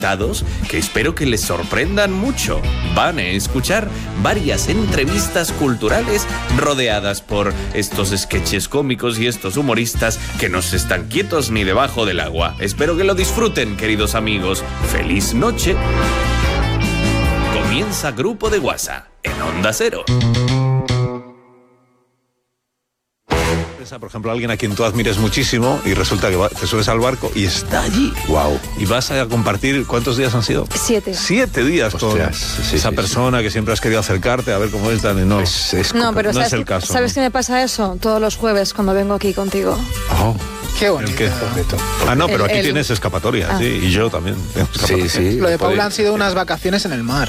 que espero que les sorprendan mucho. Van a escuchar varias entrevistas culturales rodeadas por estos sketches cómicos y estos humoristas que no se están quietos ni debajo del agua. Espero que lo disfruten, queridos amigos. ¡Feliz noche! Comienza Grupo de WhatsApp en Onda Cero. Por ejemplo, alguien a quien tú admires muchísimo y resulta que te subes al barco y está allí. Wow. Y vas a compartir, ¿cuántos días han sido? 7. 7 días. Hostias, con esa persona que siempre has querido acercarte a ver cómo es, y no. No, pero no es el caso. ¿Sabes qué me pasa eso? Todos los jueves cuando vengo aquí contigo. Oh. Qué bonito. No, pero aquí tienes escapatoria, sí, y yo también tengo escapatoria. Sí. Lo de Paula han sido unas vacaciones en el mar.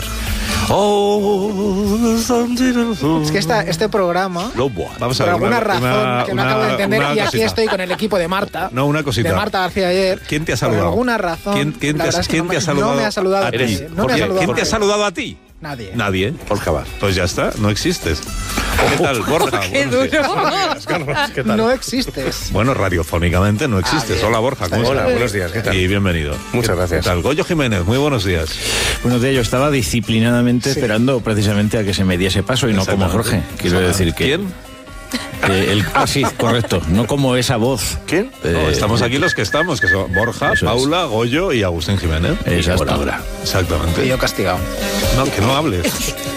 Es que este programa, vamos a por ver, alguna razón que no acabo de entender, y aquí estoy con el equipo de Marta. No, una cosita. De Marta García ayer. ¿Quién te ha saludado? Por alguna razón. ¿Quién te ha saludado? No me ha saludado a ti. ¿Quién te ha saludado a ti? Nadie. Borja Bar. Pues ya está, no existes. ¿Qué tal, Borja? ¡Qué duro! ¿Qué tal? No existes. Bueno, radiofónicamente no existes. Hola, Borja. ¿Cómo Hola, estás? buenos días. ¿Qué tal? Y bienvenido. Muchas gracias. ¿Qué tal? Goyo Jiménez, muy buenos días. Buenos días. Yo estaba disciplinadamente esperando precisamente a que se me diese paso y no como Jorge. Quiero decir que... ¿Quién? Sí, correcto. No como esa voz. ¿Quién? No, estamos aquí los que estamos, que son Borja, Paula, Goyo y Agustín Jiménez. Exacto. Exactamente. Y yo castigado. No, que no hables.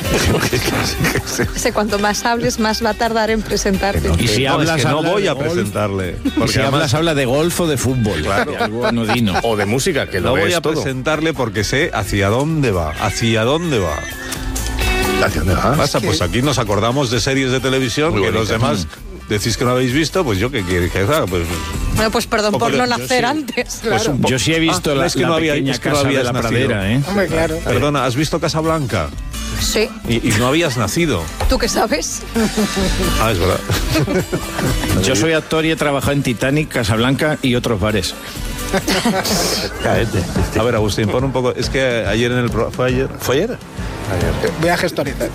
Sé, cuanto más hables, más va a tardar en presentarte. Y si hablas, es que no habla voy de a golf. presentarle. Y si hablas, habla de golf o de fútbol. Claro. De algo anodino. O de música, que No lo voy es a todo. presentarle porque sé hacia dónde va. ¿Hacia dónde va? ¿Hacia dónde vas? Pasa, pues aquí nos acordamos de series de televisión Muy que los bonita. demás decís que no habéis visto, pues yo qué quiero que haga, pues Bueno, pues perdón por no yo nacer sí. antes. Pues un poco. Yo sí he visto la, es que la no había, pequeña es que no casa de habías la nacido. pradera, ¿eh? Hombre, claro. Perdona, ¿has visto Casablanca? Sí. Y no habías nacido. ¿Tú qué sabes? Ah, es verdad. Yo soy actor y he trabajado en Titanic, Casablanca y otros bares. A ver, Agustín, pon un poco. Es que ayer en el ¿fue ayer? ¿Fue ayer? Voy a gestorizar.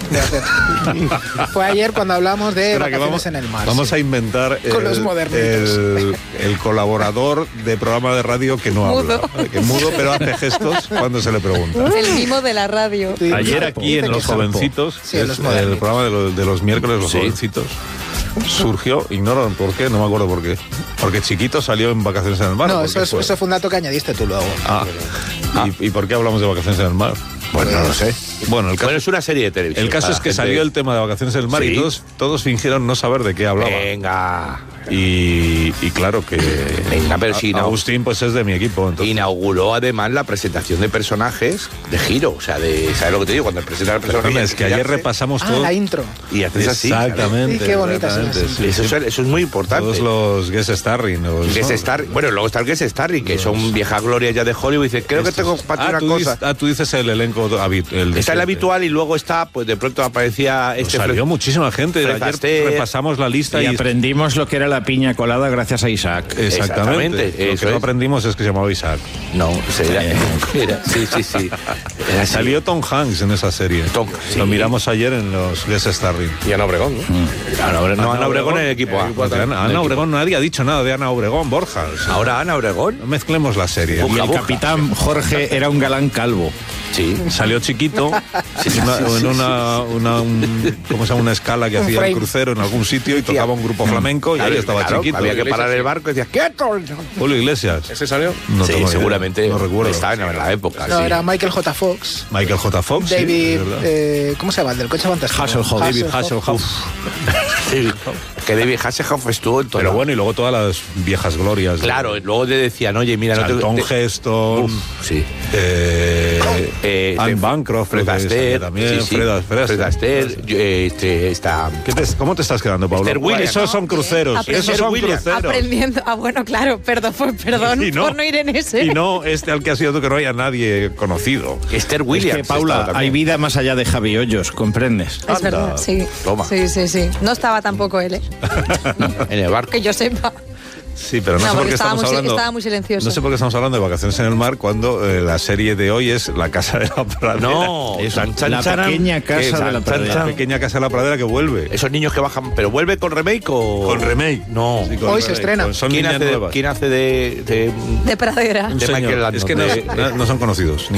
Fue ayer cuando hablamos de Espera, que vacaciones en el mar. Vamos a inventar Con los modernitos. el colaborador de programa de radio que no Mudo. habla. Que mudo, pero hace gestos cuando se le pregunta. El mimo de la radio. Sí, Ayer Japo, aquí en dice Los que Japo. Jovencitos, Sí, que en es Los el Modernitos. programa de los miércoles, Los Jovencitos, surgió, ignoran por qué, no me acuerdo por qué. Porque Chiquito salió en Vacaciones en el Mar. No, ¿por eso qué fue? fue un dato que añadiste tú luego. ¿Y por qué hablamos de Vacaciones en el Mar? Pues no lo sé. Bueno, el caso, Bueno, es una serie de televisión. el caso para es que gente- salió el tema de Vacaciones en el Mar Sí. y todos fingieron no saber de qué hablaba. Venga. Y claro que Venga, pero si no. Agustín pues es de mi equipo. Entonces, Inauguró además la presentación de personajes de giro. O sea, ¿sabes lo que te digo? Cuando presenta el personaje. perdona, es que ayer repasamos todo. La intro. Y haces así. Exactamente. Sí, qué bonita es exactamente, esa. sí, Eso es muy importante. Todos los guest starring. Bueno, luego está el Guest Starring, que son viejas glorias ya de Hollywood. Y dice, creo que tengo para ti una cosa. Tú dices el elenco habitual. Está el habitual y luego está, pues de pronto aparecía Pues salió muchísima gente. Fred Ayer Astaire. repasamos la lista Y y aprendimos lo que era la piña colada gracias a Isaac. exactamente. Lo eso que no es. aprendimos es que se llamaba Isaac. No, sí. Era así. Salió Tom Hanks en esa serie. Sí. Lo miramos ayer en los guest starring. Y Ana Obregón, ¿no? Ana Obregón en el equipo A. Ana Obregón, nadie ha dicho nada de Ana Obregón, Borja. O sea, Ahora Ana Obregón. no mezclemos la serie. Y el Boca. capitán Jorge era un galán calvo. Sí. Salió Chiquito en ¿cómo se llama? Una escala que hacía frame. el crucero en algún sitio y tocaba un grupo flamenco y ahí estaba Claro, Chiquito. había que parar el barco y decía, ¡quieto! Julio Iglesias. ¿Ese salió? No sí, tengo idea. seguramente. No recuerdo. Estaba en la época. No, sí. era Michael J. Fox. Michael J. Fox. sí, David, es verdad. ¿cómo se llama? El del coche fantástico. Hasselhoff. David Hasselhoff. Sí. Que David Hasselhoff estuvo en todo. Pero bueno, y luego todas las viejas glorias. Claro, luego te decían, oye, mira, Charlton Heston. Sí. Anne Bancroft. Fred creo que Astaire. también. Sí. Fred Astaire. Está... ¿Cómo te estás quedando, Pablo? Mr. Williams. Esos son cruceros. Esos son Williams. cruceros. Aprendiendo. Bueno, claro, perdón Y por no ir en ese. Y no al que ha sido tú, que no haya nadie conocido. Esther Es Williams. que, Paula, estaba también. hay vida más allá de Javi Hoyos, ¿comprendes? Es verdad, sí. Toma. Sí. No estaba tampoco él, En el barco. que yo sepa. Sí, pero no, sé por porque qué estaba estamos hablando. estaba muy silencioso. No sé por qué estamos hablando de Vacaciones en el Mar cuando la serie de hoy es La Casa de la Pradera. No, La pequeña casa de la pradera. La pequeña Casa de la Pradera que vuelve. Esos niños que bajan, pero vuelve con remake o Con remake. No. Sí, con Hoy se remake. estrena. Son ¿Quién niñas hace, nuevas. ¿Quién hace de De pradera. Un de señor. Michael Landon? Es que no son conocidos.